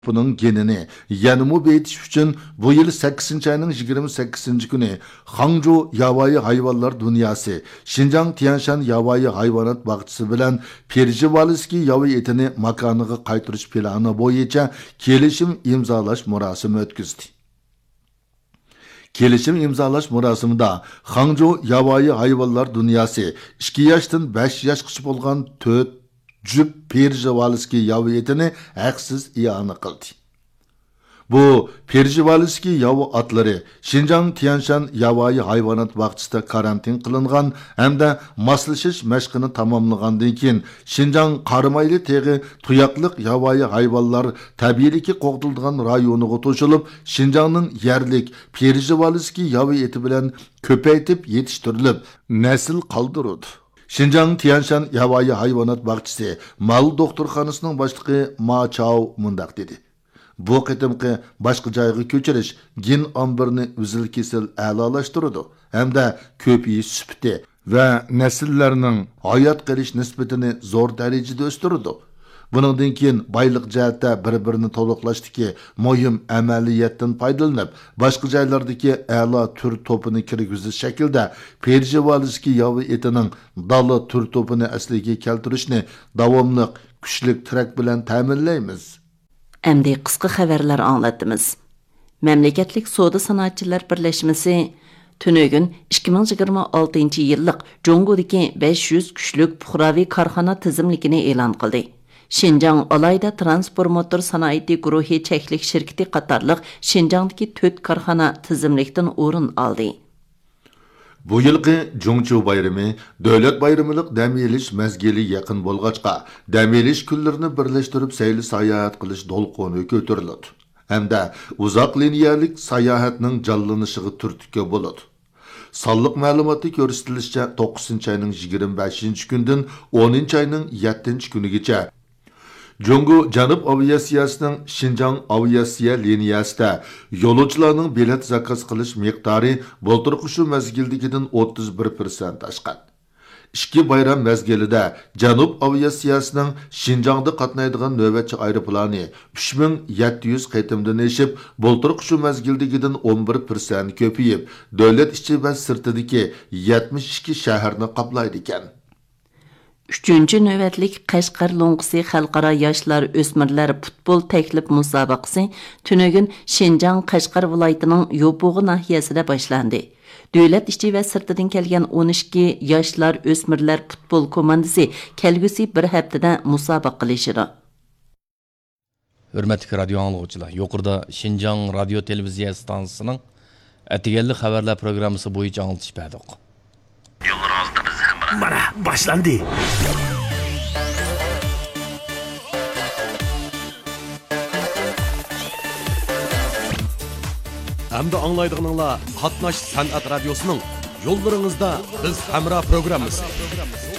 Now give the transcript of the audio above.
Bunun genini yanımı beytiş için bu yıl 8. ayının 28. günü Hangzhou Yavayı Hayvanlar Dünyası, Şinjan Tianshan Yavayı Hayvanat Bağçısı bilen Perjivalski yağı etini makanıga qaytırış planı boyunca kelişim imzalaş murasimi ötküzdü. Kelişim imzalaş murasimida Hangzhou Yavayı Hayvanlar Dünyası 2 yaştan 5 yaşgacha bolgan 4 Cüp Perjivalski yağı etini haksız iyanı kıldı. Bu Perjivalski yağı atları Şinjan Tianshan Yavayı Hayvanat Bağçısıda karantin kılıngan hamda maslaşış meşqini tamamlagandan keyin Şinjan Qarmaylı teği tuyaqlıq Yavayı hayvanlar tabiiylikki qoğdulduğan rayoniga toşulup Şinjanның yerlik Perjivalski yağı eti bilen köpeytip yetiştirilip nesil qaldırıldı. Şinjan Tianshan Yavayı Hayvanat Bağçısı mal doktorxanasının başlığı Ma Chao mundaq dedi. Bu qitimqi başqa joyga ko'chirish gen ombirini uzil-kesil a'lolaştırdi hamda ko'payish sifati va nasllarning hayot qilish nisbatini zo'r darajada o'stirdi. Buningdan keyin boyliq jihatda bir-birini to'liqlashdiki muhim amaliyatdan foydalanib, boshqa joylardagi a'lo tur to'pini kirgizish shaklda Perjivalski yağı etining dala tur to'pini asliga keltirishni davomli kuchli trak bilan ta'minlaymiz. Әмді қысқы xəbərlər anlattımız. Məmləkətlik Soda Sanatçılar Birləşməsi tünögün 2026 yıllıq Jongodaki 500 küçlük puxravi karxana tizimlikini elan qıldı. Şinjan alayda Transformator Sanayeti Guruhi çəklik şirketi qatarlıq Şinjandaki 4 karxana tizimlikdən orun aldı. Bu yılki Jungchu bayrami davlat bayramılık dam elish mezgili yaqin bo'lg'achqa dam elish kunlarini birlashtirib sayli sayohat qilish to'lqini ko'tariladi. Hamda uzoq liniyalik sayohatning jonlanishiga turtki bo'ladi. Sonliq ma'lumoti ko'rsatilishicha 9-ayning 25 kundan 10-ayning 7-kunigacha Jongu Janub aviatsiyasining Şinjan aviatsiya liniyasida yo'lovchilarning bilet zakaz qilish miqdori bo'ltirqi shu mezgildagidan 31% oshgan. İki bayram mezgilida Janub aviatsiyasining Şinjanda qatnaydigan navbatchi aeroplani 3700 qaytimdan eshib, bo'ltirqi shu mezgildagidan 11% ko'payib, davlat ichi va sirtidagi 72 shaharni qoplaydi ekan. 3. növbətlik Qashqar Lonqisi Xalqara Yaşlar Ösmirlər futbol təklif müsabaqəsi tünögün Şinjan Qashqar vilayətining Yobuğu nahiyasida başlandı. Dövlət içi və sirtidan kelgan 12 Yaşlar Ösmirlər futbol komandası kelgusi bir haftada musobaqa qilishidi. Hürmetli radyo anlıqçılar, yuqorida Şinjan radio televiziya stansiyasining atiganli xabarlar programmasi bo'yicha anglitish berdik. Mana başlandı. Hamda anglaydiganlar Qatnash san'at radiosuning yo'llaringizda biz hamra programmasi.